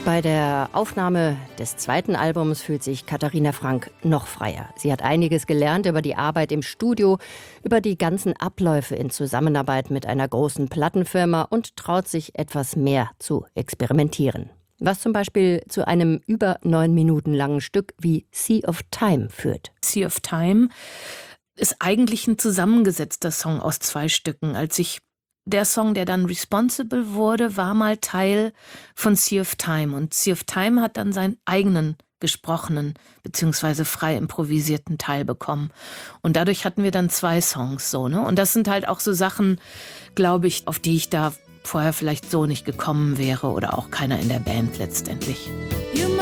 Bei der Aufnahme des zweiten Albums fühlt sich Katharina Frank noch freier. Sie hat einiges gelernt über die Arbeit im Studio, über die ganzen Abläufe in Zusammenarbeit mit einer großen Plattenfirma und traut sich etwas mehr zu experimentieren. Was zum Beispiel zu einem über 9 Minuten langen Stück wie Sea of Time führt. Sea of Time ist eigentlich ein zusammengesetzter Song aus 2 Stücken. Der Song, der dann Responsible wurde, war mal Teil von Sea of Time. Und Sea of Time hat dann seinen eigenen gesprochenen bzw. frei improvisierten Teil bekommen. Und dadurch hatten wir dann 2 Songs so, ne? Und das sind halt auch so Sachen, glaube ich, auf die ich da vorher vielleicht so nicht gekommen wäre oder auch keiner in der Band letztendlich.